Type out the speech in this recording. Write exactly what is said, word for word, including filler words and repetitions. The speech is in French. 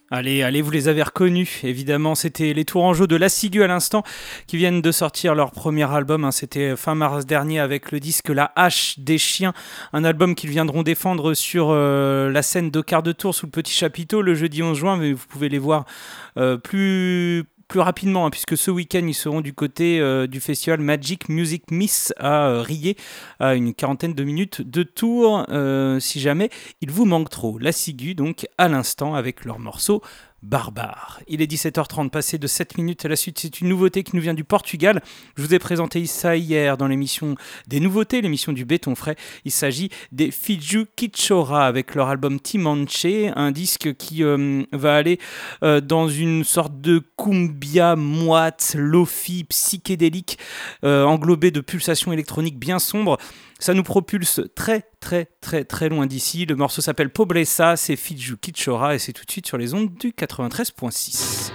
Allez, allez, vous les avez reconnus, évidemment, c'était les Tourangeaux de La Ciguë à l'instant, qui viennent de sortir leur premier album, hein. C'était fin mars dernier avec le disque La Hache des Chiens, un album qu'ils viendront défendre sur euh, la scène de quart de tour sous le Petit Chapiteau le jeudi onze juin, mais vous pouvez les voir euh, plus... plus rapidement, hein, puisque ce week-end, ils seront du côté euh, du festival Magic Music Miss à euh, Riez, à une quarantaine de minutes de Tours, euh, si jamais il vous manque trop. La Ciguë, donc, à l'instant, avec leur morceau Barbare. Il est dix-sept heures trente, passé de sept minutes à la suite. C'est une nouveauté qui nous vient du Portugal. Je vous ai présenté ça hier dans l'émission des nouveautés, l'émission du béton frais. Il s'agit des Fiju Kichora avec leur album Timanche, un disque qui euh, va aller euh, dans une sorte de cumbia moite, lofi, psychédélique, euh, englobé de pulsations électroniques bien sombres. Ça nous propulse très très très très loin d'ici. Le morceau s'appelle Pobreza, c'est Fiju Kichora et c'est tout de suite sur les ondes du quatre-vingt-treize virgule six.